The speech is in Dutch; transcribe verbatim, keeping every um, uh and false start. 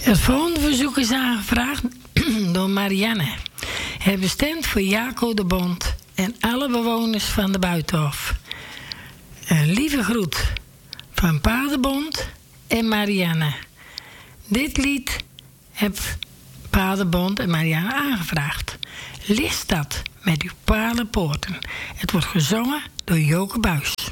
Het volgende verzoek is aangevraagd door Marianne. Het bestemd voor Jaco de Bond en alle bewoners van de Buitenhof. Een lieve groet van Pa de Bond en Marianne. Dit lied heb Pa de Bond en Marianne aangevraagd. List dat met uw palen poorten. Het wordt gezongen door Joke Buis.